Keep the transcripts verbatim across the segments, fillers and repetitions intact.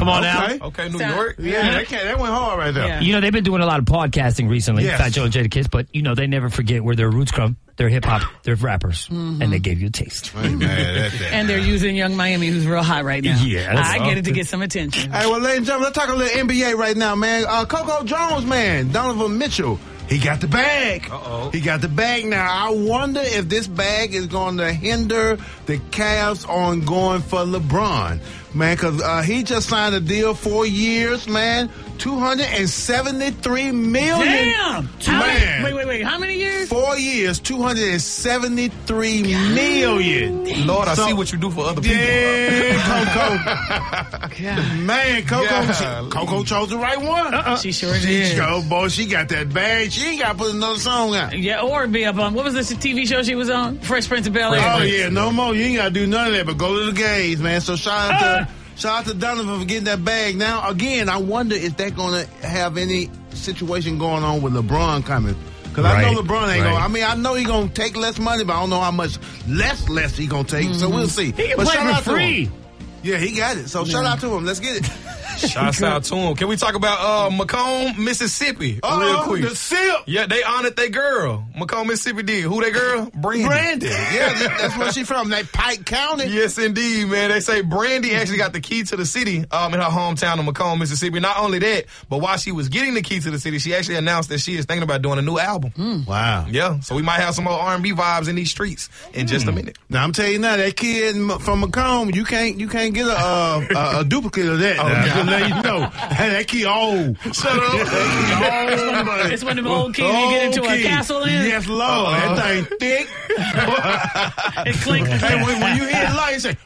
Come on okay. now. Okay, New So- York. Yeah, yeah, that, that went hard right there. Yeah. You know, they've been doing a lot of podcasting recently, Yes. Fat Joe and Jadakiss, but, you know, they never forget where their roots come. They're hip-hop. They're rappers. Mm-hmm. And they gave you a taste. I ain't mad at that. And they're using Young Miami, who's real hot right now. Yeah, that's I all. get it to get some attention. Hey, well, ladies and gentlemen, let's talk a little N B A right now, man. Uh, Coco Jones, man. Donovan Mitchell. He got the bag. Uh-oh. He got the bag now. I wonder if this bag is going to hinder the Cavs on going for LeBron, man, because uh, he just signed a deal four years, man. two hundred seventy-three million Damn! How Man. many, wait, wait, wait. How many years? Four years, two hundred seventy-three million. Lord, I So- see what you do for other people. Yeah, Coco. Man, Coco, God. she- Coco chose the right one. Uh-uh. She sure She, did. oh, boy, she got that bag. She ain't got to put another song out. Yeah, or be up on, what was this T V show she was on? Fresh Prince of Bel-Air. Oh, yeah, no more. You ain't got to do none of that, but go to the games, man. So shout out to, shout out to Donovan for getting that bag. Now, again, I wonder if they're going to have any situation going on with LeBron coming. Because I know Right, LeBron ain't right. going to, I mean, I know he's going to take less money, but I don't know how much less, less he going to take. So we'll see. He can but play shout for out to free. him. Yeah, he got it. So shout out to him. Let's get it. Shouts out to him. Can we talk about uh, Macomb, Mississippi, Uh-oh, real quick? the sip. Yeah, they honored their girl. Macomb, Mississippi did. Who they girl? Brandy. Brandy. Yeah, that- that's where she from. That Pike County. Yes, indeed, man. They say Brandy actually got the key to the city um, in her hometown of Macomb, Mississippi. Not only that, but while she was getting the key to the city, she actually announced that she is thinking about doing a new album. Wow. Yeah, so we might have some more R and B vibes in these streets in just a minute. Now I'm telling you now, that kid in- from Macomb, you can't you can't get a uh, a, a duplicate of that. Oh, now. yeah. Just let you know, that kid old. Shut up. That kid It's one of them old keys you get into a kid. castle in. Yes, Lord. That thing thick. It clinks. Hey, when, when you hear it light, you say.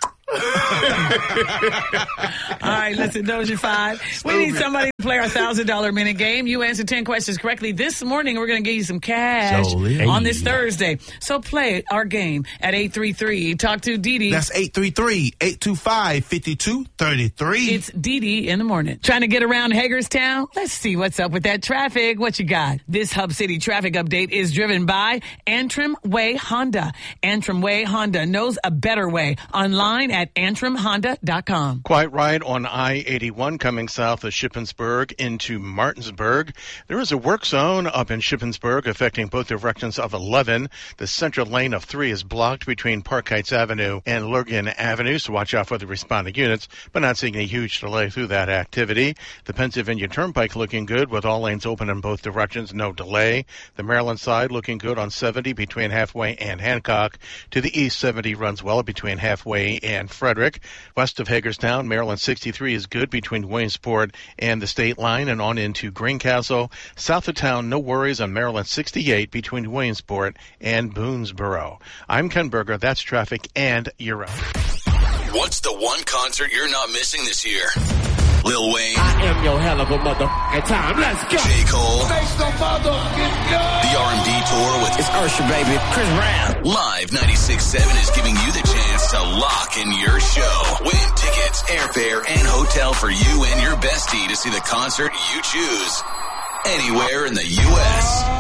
All right, listen, Doja five. We need somebody to play our one thousand dollars minute game. You answer ten questions correctly. This morning, we're going to give you some cash Jolie. on this Thursday. So play our game at eight three three. Talk to Dee Dee. That's eight three three, eight two five, five two three three. It's Dee Dee in the morning. Trying to get around Hagerstown? Let's see what's up with that traffic. What you got? This Hub City traffic update is driven by Antrim Way Honda. Antrim Way Honda knows a better way. Online at antrim honda dot com. Quite right on I eighty-one coming south of Shippensburg into Martinsburg. There is a work zone up in Shippensburg affecting both directions of eleven. The central lane of three is blocked between Park Heights Avenue and Lurgan Avenue, so watch out for the responding units, but not seeing a huge delay through that activity. The Pennsylvania Turnpike looking good with all lanes open in both directions, no delay. The Maryland side looking good on seventy between Halfway and Hancock. To the east, seventy runs well between Halfway and Frederick. West of Hagerstown, Maryland sixty-three is good between Williamsport and the state line and on into Greencastle. South of town, no worries on Maryland sixty-eight between Williamsport and Boonesboro. I'm Ken Berger. That's traffic and you're up. What's the one concert you're not missing this year? Lil Wayne, I am your hell of a motherfucking time. Let's go. J. Cole, Make some motherfucking go. the R and B tour with It's Usher, baby. Chris Brown. Live ninety-six point seven is giving you the chance to lock in your show. Win tickets, airfare, and hotel for you and your bestie to see the concert you choose anywhere in the U S